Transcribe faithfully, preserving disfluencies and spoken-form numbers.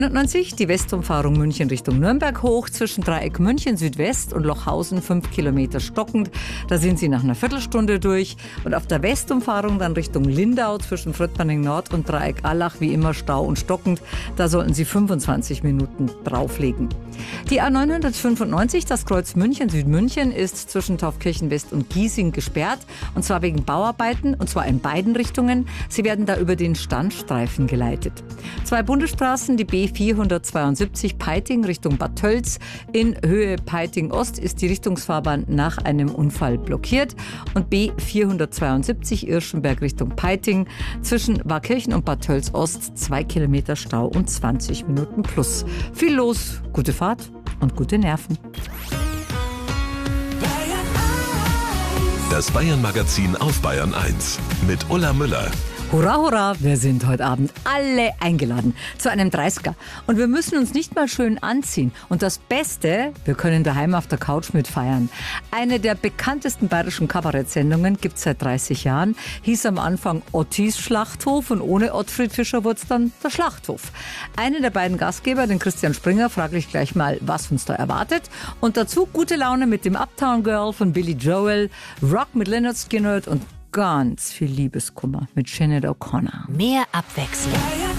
neunzig, die Westumfahrung München Richtung Nürnberg hoch, zwischen Dreieck München Südwest und Lochhausen fünf Kilometer stockend. Da sind Sie nach einer Viertelstunde durch. Und auf der Westumfahrung dann Richtung Lindau zwischen Fröttmanning Nord und Dreieck Allach wie immer Stau und stockend. Da sollten Sie fünfundzwanzig Minuten drauflegen. Die A neunhundertfünfundneunzig, das Kreuz München Südmünchen, ist zwischen Taufkirchen West und Giesing gesperrt. Und zwar wegen Bauarbeiten, und zwar in beiden Richtungen. Sie werden da über den Standstreifen geleitet. Zwei Bundesstraßen, die B vierhundertzweiundsiebzig Peiting Richtung Bad Tölz. In Höhe Peiting Ost ist die Richtungsfahrbahn nach einem Unfall blockiert. Und B vierhundertzweiundsiebzig Irschenberg Richtung Peiting. Zwischen Warkirchen und Bad Tölz Ost zwei Kilometer Stau und zwanzig Minuten plus. Viel los, gute Fahrt und gute Nerven. Das Bayern-Magazin auf Bayern eins mit Ulla Müller. Hurra, hurra, wir sind heute Abend alle eingeladen zu einem dreißiger. Und wir müssen uns nicht mal schön anziehen. Und das Beste, wir können daheim auf der Couch mitfeiern. Eine der bekanntesten bayerischen Kabarettsendungen gibt es seit dreißig Jahren. Hieß am Anfang Ottis Schlachthof und ohne Ottfried Fischer wurde es dann der Schlachthof. Einer der beiden Gastgeber, den Christian Springer, frage ich gleich mal, was uns da erwartet. Und dazu gute Laune mit dem Uptown Girl von Billy Joel, Rock mit Lynyrd Skynyrd und ganz viel Liebeskummer mit Sinead O'Connor. Mehr Abwechslung.